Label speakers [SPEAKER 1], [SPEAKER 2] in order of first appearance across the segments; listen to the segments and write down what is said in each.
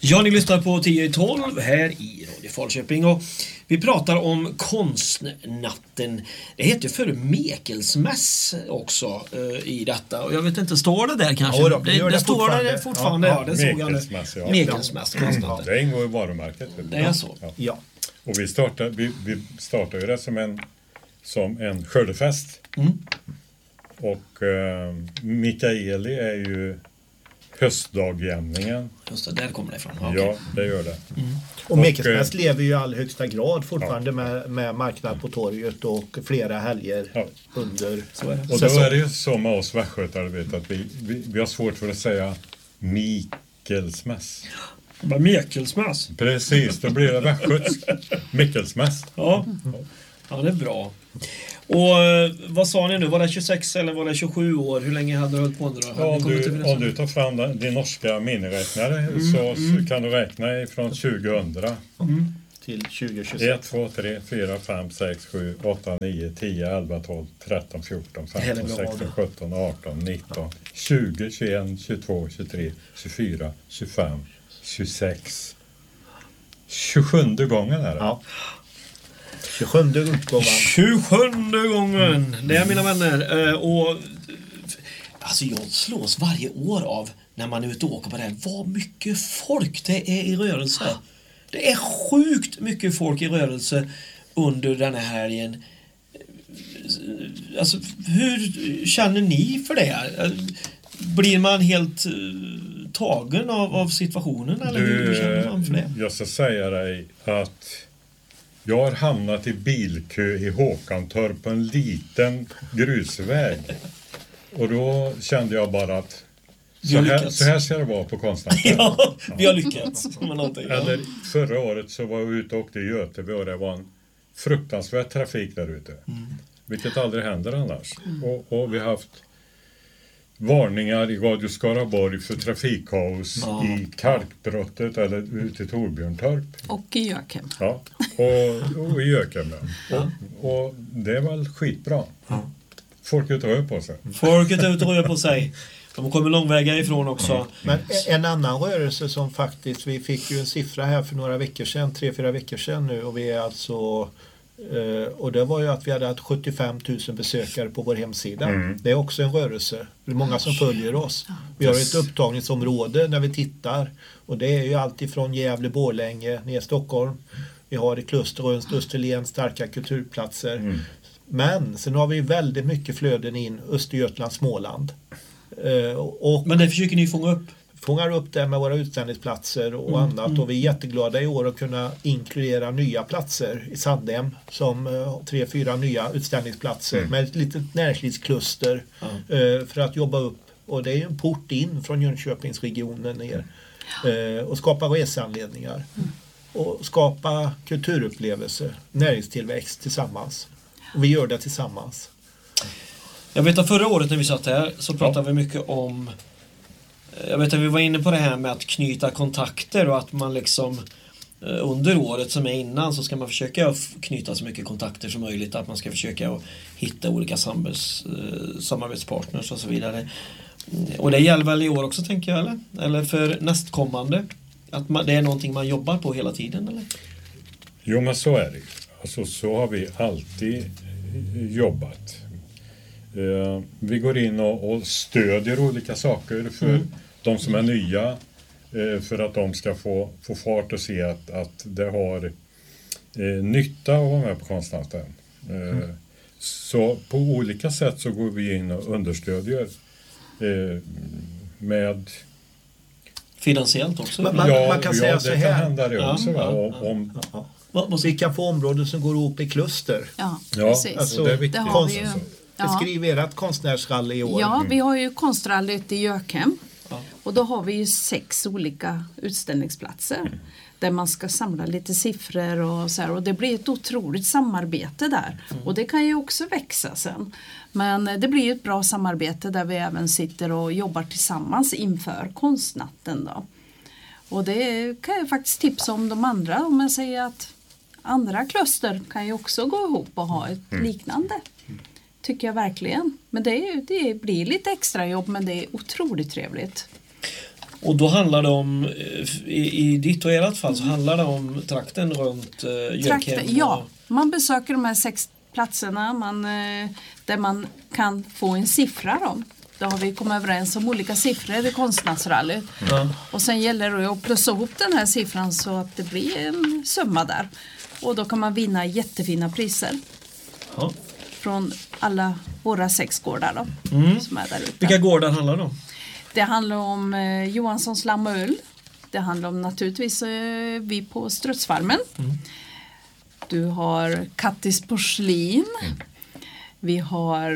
[SPEAKER 1] Ja, ni lyssnar på 10-12 här i Radio Falköping och vi pratar om konstnatten. Det heter för Mekelsmäss också i detta. Och jag vet inte, står det där kanske?
[SPEAKER 2] Ja,
[SPEAKER 1] det står det fortfarande. Ja, det såg jag nu. Mekelsmäss, konstnatten.
[SPEAKER 3] Det ingår i varumärket.
[SPEAKER 1] Det är så.
[SPEAKER 3] Ja. Och vi startar ju det som en skördefest. Och Mikaeli är ju höstdagjämningen.
[SPEAKER 1] Just det, där kommer det ifrån.
[SPEAKER 3] Ja, det gör det.
[SPEAKER 2] Och Mekelsmäss lever ju i all högsta grad fortfarande med marknad på torget och flera helger under
[SPEAKER 3] säsongen. Och då är det ju så med oss västgötare, vet att vi har svårt för att säga Mikelsmäss.
[SPEAKER 1] Vad Mekelsmäss?
[SPEAKER 3] Precis, då blir det västgötsk Mekelsmäss.
[SPEAKER 1] Ja, det är bra. Och vad sa ni nu? Var det 26 eller var det 27 år? Hur länge hade du hållit på då?
[SPEAKER 3] Om du tar fram din norska miniräknare så kan du räkna ifrån 2000
[SPEAKER 2] till 2026.
[SPEAKER 3] 1, 2, 3, 4, 5, 6, 7, 8, 9, 10, 11, 12, 13, 14, 15, 16, 17, 18, 19, 20, 21, 22, 23, 24, 25, 26. 27:e gången är det.
[SPEAKER 2] Ja. 27:e utgåvan.
[SPEAKER 1] 27:e gången. Det är mina vänner. Och alltså jag slås varje år av när man är ute och åker på det här. Vad mycket folk det är i rörelse. Det är sjukt mycket folk i rörelse under den här helgen. Alltså hur känner ni för det? Blir man helt tagen av situationen? Eller hur känner man för det?
[SPEAKER 3] Jag ska säga dig att jag har hamnat i bilkö i Håkantorp på en liten grusväg. Och då kände jag bara att så här ska det vara på konstnatten.
[SPEAKER 1] Ja, vi har lyckats.
[SPEAKER 3] Eller förra året så var jag ute och åkte i Göteborg och det var en fruktansvärd trafik där ute. Vilket aldrig händer annars. Och vi har haft varningar i Radio Skaraborg för trafikkaos i Kalkbrottet eller ute i Torbjörntorp.
[SPEAKER 4] Och i Jökem.
[SPEAKER 3] Ja, och i Jökem. Och det är väl skitbra. Folk är ute och rör på sig.
[SPEAKER 1] Folk är ute och rör på sig. De kommer långväga ifrån också.
[SPEAKER 2] Men en annan rörelse som faktiskt, vi fick ju en siffra här för några veckor sedan, 3-4 veckor sedan nu, och vi är alltså och det var ju att vi hade haft 75 000 besökare på vår hemsida. Det är också en rörelse. Det är många som följer oss. Vi har ett upptagningsområde när vi tittar. Och det är ju allt ifrån Gävle, Borlänge, ner Stockholm. Vi har i kluster runt Österlen starka kulturplatser. Men sen har vi väldigt mycket flöden in Östergötland, Småland.
[SPEAKER 1] Men det försöker ni fånga upp?
[SPEAKER 2] Fångar upp det med våra utställningsplatser och annat. Och vi är jätteglada i år att kunna inkludera nya platser i Sandhem som 3-4 nya utställningsplatser med ett litet näringslivskluster för att jobba upp. Och det är en port in från Jönköpingsregionen ner och skapa reseanledningar och skapa kulturupplevelser, näringstillväxt tillsammans. Och vi gör det tillsammans.
[SPEAKER 1] Jag vet att förra året när vi satt här så pratade vi mycket om, jag vet att vi var inne på det här med att knyta kontakter och att man liksom under året som är innan så ska man försöka knyta så mycket kontakter som möjligt, att man ska försöka hitta olika samarbetspartners och så vidare. Och det gäller väl i år också, tänker jag, eller för nästkommande, att det är någonting man jobbar på hela tiden, eller?
[SPEAKER 3] Jo, men så är det. Alltså, så har vi alltid jobbat. Vi går in och stödjer olika saker för de som är nya, för att de ska få fart och se att det har nytta att vara med på konstnatten. Så på olika sätt så går vi in och understödjer med
[SPEAKER 1] finansiellt också.
[SPEAKER 2] Man kan säga så här.
[SPEAKER 3] Det kan hända det också.
[SPEAKER 2] Vi kan få områden som går ihop i kluster.
[SPEAKER 4] Ja,
[SPEAKER 3] precis.
[SPEAKER 2] Alltså,
[SPEAKER 3] det är viktigt.
[SPEAKER 4] Det har vi ju.
[SPEAKER 2] Beskriv ert konstnärsrally i år.
[SPEAKER 4] Ja, vi har ju konstrallyt i Jökem. Och då har vi ju 6 olika utställningsplatser. Där man ska samla lite siffror och så här. Och det blir ett otroligt samarbete där. Och det kan ju också växa sen. Men det blir ju ett bra samarbete där vi även sitter och jobbar tillsammans inför konstnatten då. Och det kan jag faktiskt tipsa om de andra. Om jag säger att andra kluster kan ju också gå ihop och ha ett liknande. Tycker jag verkligen. Men det blir lite extra jobb, men det är otroligt trevligt.
[SPEAKER 1] Och då handlar det om, i ditt och ert fall så handlar det om trakten runt Gökhem.
[SPEAKER 4] Ja, man besöker de här 6 platserna där man kan få en siffra då. Då har vi kommit överens om olika siffror i konstnärsrallyt. Och sen gäller det att plussa ihop den här siffran så att det blir en summa där. Och då kan man vinna jättefina priser.
[SPEAKER 1] Ja.
[SPEAKER 4] Från alla våra 6 gårdar då, som är där ute.
[SPEAKER 1] Vilka gårdar handlar det om?
[SPEAKER 4] Det handlar om Johanssons lamm och ull. Det handlar om naturligtvis vi på Strutsfarmen. Du har Kattis porslin. Vi har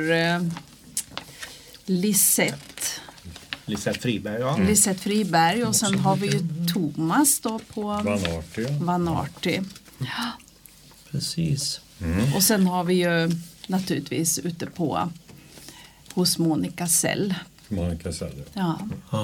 [SPEAKER 4] Lisette
[SPEAKER 2] Friberg, ja.
[SPEAKER 4] Lisette Friberg och sen har vi ju Thomas då på Vanarty. Ja.
[SPEAKER 1] Precis.
[SPEAKER 4] Och sen har vi ju naturligtvis ute hos Monica Sell.
[SPEAKER 3] Monica Sell.
[SPEAKER 4] Ja.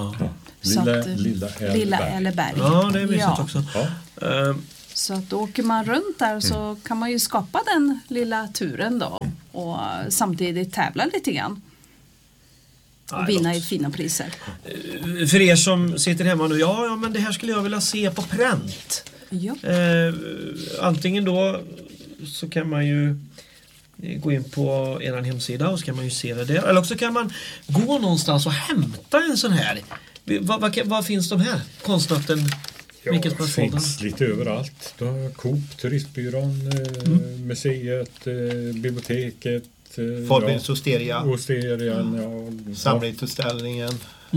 [SPEAKER 3] Lilla
[SPEAKER 4] Elleberg.
[SPEAKER 1] Ja, det är mysigt också.
[SPEAKER 3] Ja.
[SPEAKER 4] Så att åker man runt där så kan man ju skapa den lilla turen då och samtidigt tävla lite grann. Och vinna i fina priser.
[SPEAKER 1] För er som sitter hemma nu, ja men det här skulle jag vilja se på pränt.
[SPEAKER 4] Ja.
[SPEAKER 1] Antingen då så kan man ju gå in på er hemsida och så kan man ju se det där. Eller också kan man gå någonstans och hämta en sån här. Vad finns de här? Konstnatten?
[SPEAKER 3] Det finns lite överallt. Du har Coop, Turistbyrån, museet, biblioteket.
[SPEAKER 2] Forbins Osteria. Samlingsutställningen.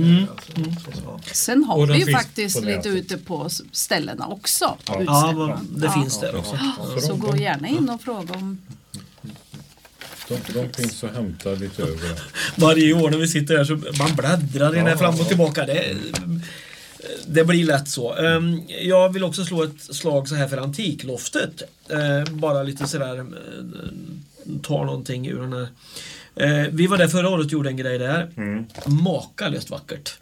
[SPEAKER 4] Sen har vi ju faktiskt lite ute på ställena också.
[SPEAKER 1] Ja, det finns där också.
[SPEAKER 4] Så gå gärna in och fråga om...
[SPEAKER 3] De finns att hämta lite överallt.
[SPEAKER 1] Varje år när vi sitter här så man bläddrar in fram och tillbaka. Det blir lätt så. Jag vill också slå ett slag så här för Antikloftet. Bara lite sådär tar någonting ur den här. Vi var där förra året och gjorde en grej där. Makalöst vackert.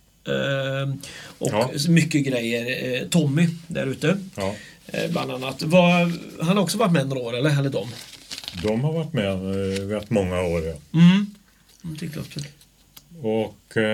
[SPEAKER 1] Och mycket grejer. Tommy där ute. Bland annat. Han har också varit med några år, eller de?
[SPEAKER 3] De har varit med rätt många år, ja.
[SPEAKER 1] Antikloftet.
[SPEAKER 3] Och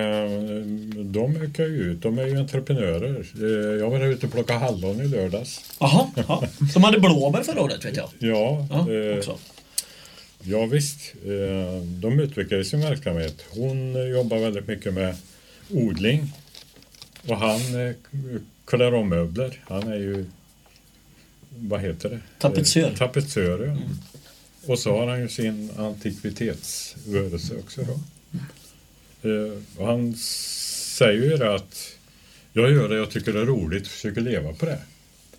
[SPEAKER 3] de ökar ju ut. De är ju entreprenörer. Jag var ute och plockade hallon i lördags.
[SPEAKER 1] Jaha, de hade blåbär förra året, vet jag.
[SPEAKER 3] Ja,
[SPEAKER 1] också.
[SPEAKER 3] Ja visst, de utvecklar sin verksamhet. Hon jobbar väldigt mycket med odling och han klär om möbler. Han är ju, vad heter det? Tapetsör, ja. Och så har han ju sin antikvitetsrörelse också då. Och han säger ju det att jag gör det jag tycker det är roligt och försöker leva på det.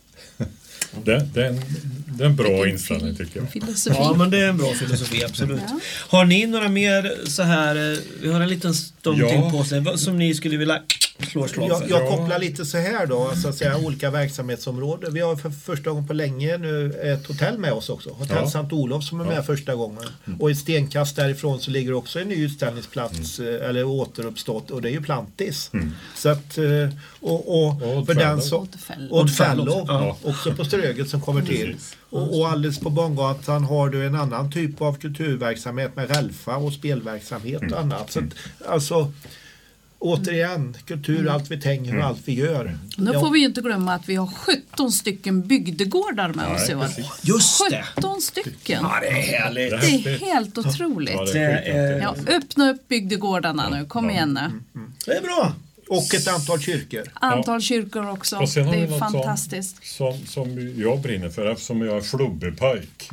[SPEAKER 3] Det är en bra inställning tycker jag.
[SPEAKER 4] Filosofi.
[SPEAKER 1] Ja, men det är en bra filosofi, absolut. Ja. Har ni några mer så här, vi har en liten stund till på sig, som ni skulle vilja slå slag för?
[SPEAKER 2] Jag kopplar lite så här då, så att säga, olika verksamhetsområden. Vi har för första gången på länge nu ett hotell med oss också. Hotell Sankt Olof som är med första gången. Och i stenkast därifrån så ligger också en ny utställningsplats eller återuppstått, och det är ju Plantis. Så att och för den så Oddfellow också på Ströget som kommer till. Och alldeles på Bånggatan har du en annan typ av kulturverksamhet med relfa och spelverksamhet och annat. Så att, alltså återigen, kultur, allt vi tänker och allt vi gör.
[SPEAKER 4] Nu får vi ju inte glömma att vi har 17 stycken bygdegårdar med oss i år.
[SPEAKER 1] Just det!
[SPEAKER 4] 17 stycken.
[SPEAKER 1] Ja, det är härligt.
[SPEAKER 4] Det är helt otroligt. Öppna upp bygdegårdarna nu, kom igen nu.
[SPEAKER 1] Det är bra.
[SPEAKER 2] Och ett antal kyrkor.
[SPEAKER 4] Antal kyrkor också. Det är fantastiskt.
[SPEAKER 3] Som jag brinner för, eftersom jag är Flubbypojk.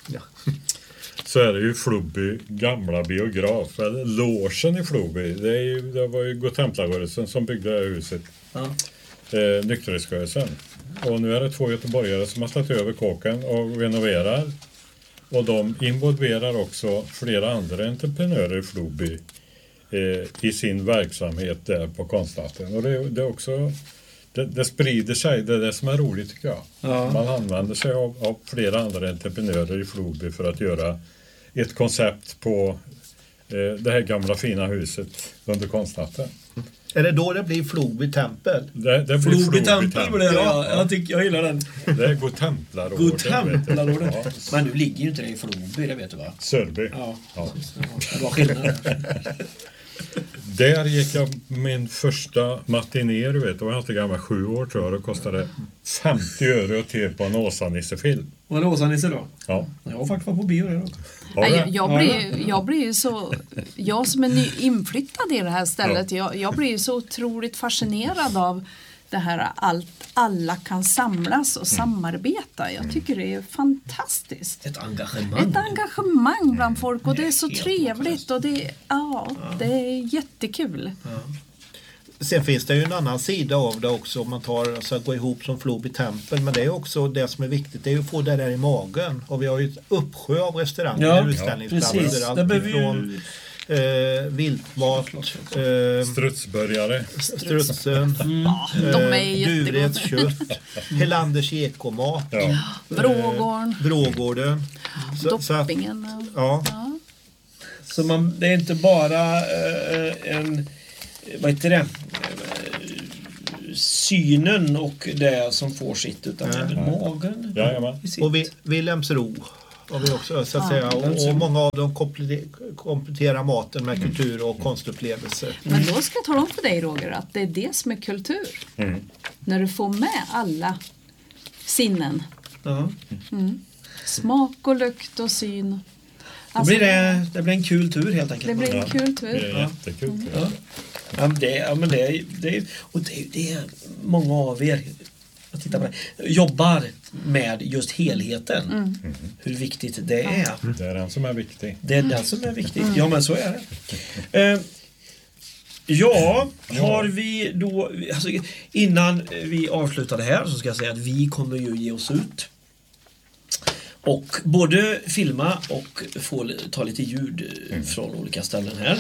[SPEAKER 3] Så är det ju Flubby gamla biograf, eller logen i Flubby. Det var ju Godtemplarrörelsen som byggde det här huset. Nykterhetsrörelsen. Och nu är det 2 göteborgare som har slagit över kåken och renoverar. Och de involverar också flera andra entreprenörer i Flubby i sin verksamhet där på Konstnatten. Och det är också, det sprider sig, det är det som är roligt tycker jag. Man använder sig av flera andra entreprenörer i Flubby för att göra ett koncept på det här gamla fina huset under Konstnatten.
[SPEAKER 2] Är det då det blir Flubby tempel?
[SPEAKER 3] Det blir Flubby tempel.
[SPEAKER 1] Jag gillar den.
[SPEAKER 3] Det är Godtemplarrådet.
[SPEAKER 1] Godtemplarrådet. Ja. Men nu ligger ju inte det i Flubby, det vet du va?
[SPEAKER 3] Sörby.
[SPEAKER 1] Ja. Det var skillnad.
[SPEAKER 3] där gick jag min första matiné, du vet, då var jag inte gammal, 7 år tror jag, det kostade 50 öre att te på en Åsa-Nisse-film.
[SPEAKER 1] Var det Åsa-Nisse då?
[SPEAKER 3] Ja.
[SPEAKER 1] Jag har faktiskt varit på bio där också.
[SPEAKER 4] Jag blir ju så, jag som är inflyttad i det här stället, jag blir ju så otroligt fascinerad av det här alla kan samlas och samarbeta. Jag tycker det är fantastiskt.
[SPEAKER 1] Ett
[SPEAKER 4] engagemang bland folk, och det är så trevligt och det är jättekul.
[SPEAKER 1] Ja.
[SPEAKER 2] Sen finns det ju en annan sida av det också, om man tar alltså, gå ihop som Floby tempel, men det är också det som är viktigt, det är att få det där i magen, och vi har ju ett uppsjö av restauranger, utställningsplatser, allt ifrån viltmat,
[SPEAKER 3] strutsburgare,
[SPEAKER 2] strutsen,
[SPEAKER 4] de är
[SPEAKER 2] Duveds kött, Helanders ekomat, Brågården,
[SPEAKER 4] Doppingen.
[SPEAKER 2] Så
[SPEAKER 1] det är inte bara vad heter det? Synen och det som får sitt, utan även magen.
[SPEAKER 2] Och Wilhelmsro har vi också, så att säga, och många av dem kompletterar maten med kultur och konstupplevelser.
[SPEAKER 4] Men då ska jag tala om för dig, Roger, att det är det som är kultur. När du får med alla sinnen. Smak och lukt och syn. Alltså,
[SPEAKER 1] det blir en kul tur helt enkelt.
[SPEAKER 4] Det blir en kul tur.
[SPEAKER 3] Det är jättekul.
[SPEAKER 1] Det är det många av er, jag tittar på det, jobbar med just helheten. Hur viktigt det är.
[SPEAKER 3] Det är den som är viktig.
[SPEAKER 1] Det är den som är viktig. Ja, men så är det. Har vi då, alltså, innan vi avslutar det här så ska jag säga att vi kommer ju ge oss ut och både filma och få ta lite ljud från olika ställen här.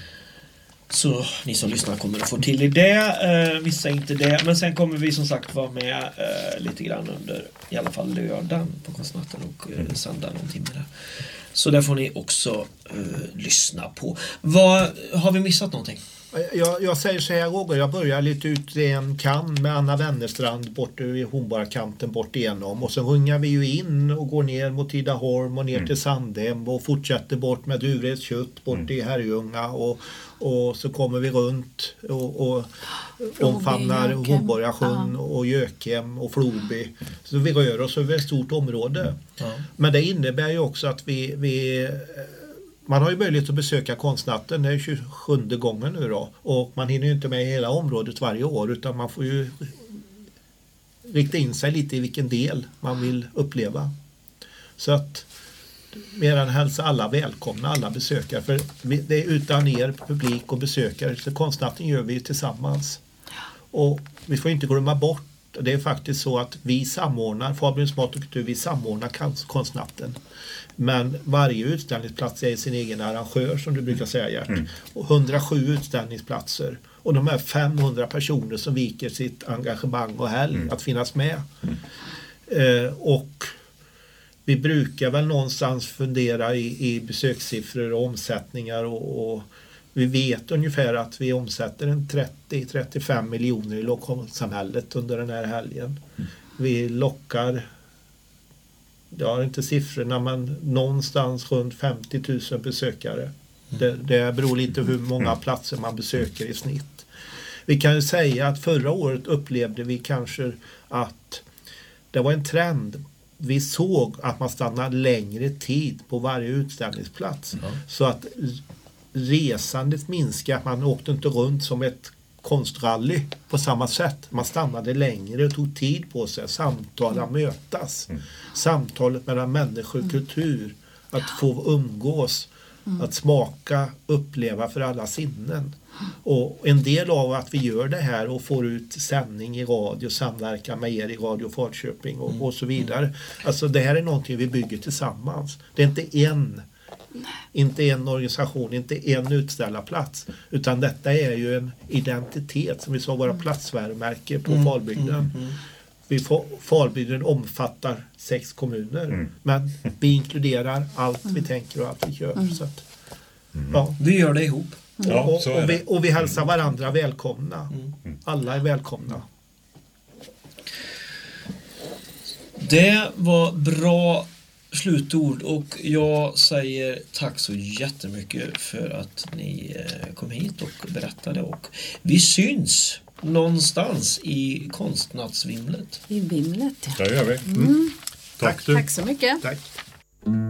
[SPEAKER 1] Så ni som lyssnar kommer att få till i det. Vissa inte det. Men sen kommer vi som sagt vara med lite grann under i alla fall lördagen på konstnatten och sända någon timme där. Så där får ni också lyssna på. Har vi missat någonting?
[SPEAKER 2] Jag säger så här, Roger, jag börjar lite ut i en kan med Anna Wennerstrand bort i Hornborgakanten bort igenom, och så rungar vi ju in och går ner mot Tidaholm och ner till Sandhem och fortsätter bort med Duveds kött bort i Herrljunga, och så kommer vi runt och omfamnar Hornborgasjön och Gökem och Floby, så vi rör oss över ett stort område. Men det innebär ju också att man har ju möjlighet att besöka konstnatten, det är 27:e gången nu då, och man hinner ju inte med hela området varje år, utan man får ju rikta in sig lite i vilken del man vill uppleva. Så att mer än hälsa alla välkomna, alla besökare, för det är utan er publik och besökare, så konstnatten gör vi ju tillsammans. Och vi får inte glömma bort, det är faktiskt så att vi samordnar, Fabians Mat och Kultur, vi samordnar konstnatten. Men varje utställningsplats är sin egen arrangör, som du brukar säga, Gert. Och 107 utställningsplatser. Och de är 500 personer som viker sitt engagemang och helg att finnas med. Och vi brukar väl någonstans fundera i besökssiffror och omsättningar, och vi vet ungefär att vi omsätter en 30-35 miljoner i lokalsamhället under den här helgen. Vi lockar, jag har inte siffrorna, men någonstans runt 50 000 besökare. Det beror lite hur många platser man besöker i snitt. Vi kan ju säga att förra året upplevde vi kanske att det var en trend. Vi såg att man stannade längre tid på varje utställningsplats. Så att resandet minskade, man åkte inte runt som ett konstrally på samma sätt. Man stannade längre och tog tid på sig, samtala, mötas. Samtalet mellan människor och kultur, att få umgås, att smaka, uppleva för alla sinnen. Och en del av att vi gör det här och får ut sändning i radio, samverka med er i Radio Falköping och så vidare. Alltså det här är någonting vi bygger tillsammans. Det är inte en organisation, inte en utställarplats, utan detta är ju en identitet, som vi sa, våra platsvärmärke på Falbygden. Falbygden omfattar 6 kommuner, men vi inkluderar allt vi tänker och allt vi gör. Så att,
[SPEAKER 1] vi gör det ihop.
[SPEAKER 2] Och vi hälsar varandra välkomna. Alla är välkomna.
[SPEAKER 1] Det var bra slutord och jag säger tack så jättemycket för att ni kom hit och berättade och vi syns någonstans i konstnattsvimlet.
[SPEAKER 4] I vimlet, ja.
[SPEAKER 3] Det gör vi.
[SPEAKER 2] Tack.
[SPEAKER 4] Tack så mycket.
[SPEAKER 2] Tack.